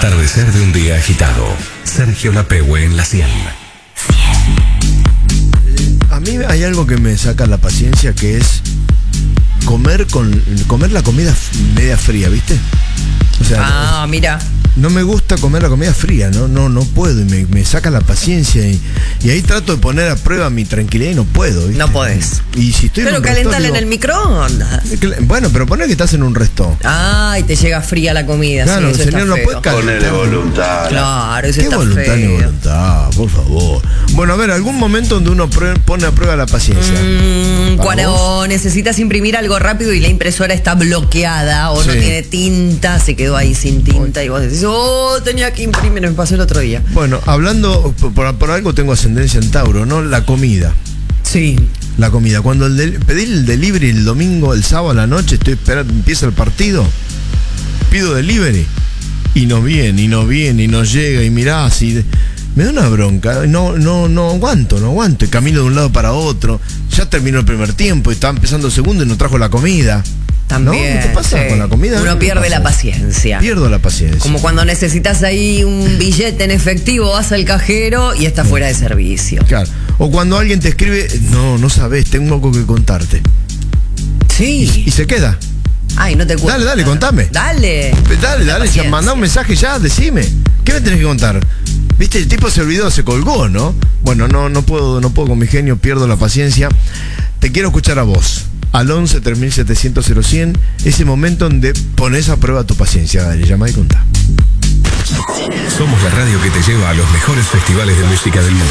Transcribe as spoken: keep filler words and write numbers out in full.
Atardecer de un día agitado. Sergio Lapehue en la cien. A mí hay algo que me saca la paciencia, que es comer con comer la comida media fría, ¿viste? O sea, ah, mira. No me gusta comer la comida fría, no, no, no puedo, y me, me saca la paciencia y, y ahí trato de poner a prueba mi tranquilidad y no puedo, ¿viste? No podés. Y si estoy pero en un calentala resto, en el microondas. Bueno, pero poner que estás en un resto. Ay, te llega fría la comida. Claro, sí, eso señor, no puede calentar. Ponele voluntad. Claro, eso ¿Qué está voluntad ni feo. voluntad? Por favor. Bueno, a ver, algún momento donde uno prue- pone a prueba la paciencia. Mm, ¿Para cuando vos? necesitas imprimir algo rápido y la impresora está bloqueada o no Sí. tiene tinta, se quedó ahí sin tinta y vos decís, oh, tenía que imprimir, me pasó el otro día. Bueno, hablando, por, por algo tengo ascendencia en Tauro, ¿no? La comida. Sí. La comida. Cuando el del- pedí el delivery el domingo, el sábado a la noche, estoy esperando, empieza el partido, pido delivery y no viene, y no viene, y no llega, y mirá, así. Me da una bronca, no, no, no aguanto, no aguanto, y camino de un lado para otro. Ya terminó el primer tiempo y estaba empezando el segundo y no trajo la comida. También. ¿No? ¿Qué te pasa sí. con la comida? Uno ¿Qué pierde pasa? la paciencia. Pierdo la paciencia. Como cuando necesitas ahí un billete en efectivo, vas al cajero y está fuera de servicio. Claro. O cuando alguien te escribe, no, no sabes, tengo algo que contarte. Sí. Y se queda. Ay, no te cuento. Dale, dale, contame. Dale. Dale, dale, ya paciencia. mandá un mensaje ya, decime. ¿Qué me tenés que contar? Viste, el tipo se olvidó, se colgó, ¿no? Bueno, no, no puedo, no puedo con mi genio, pierdo la paciencia. Te quiero escuchar a vos. Al once tres mil setecientos cero cien, ese momento donde pones a prueba tu paciencia. Dale, llama y contá. Somos la radio que te lleva a los mejores festivales de música del mundo.